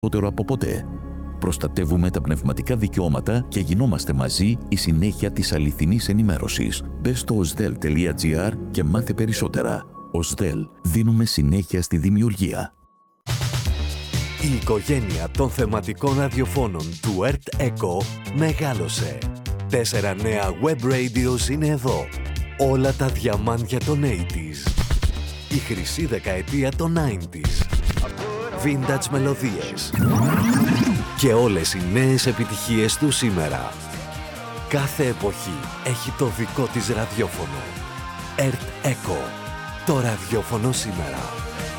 περισσότερο από ποτέ. Προστατεύουμε τα πνευματικά δικαιώματα και γινόμαστε μαζί η συνέχεια της αληθινής ενημέρωσης. Μπες στο osdel.gr και μάθε περισσότερα. Osdel. Δίνουμε συνέχεια στη δημιουργία. Η οικογένεια των θεματικών ραδιοφώνων του Earth Echo μεγάλωσε. 4 νέα web radios είναι εδώ. Όλα τα διαμάντια των 80s. Η χρυσή δεκαετία των 90s. Vintage μελωδίες. Και όλες οι νέες επιτυχίες του σήμερα. Κάθε εποχή έχει το δικό της ραδιόφωνο. Earth Echo. Το ραδιόφωνο σήμερα.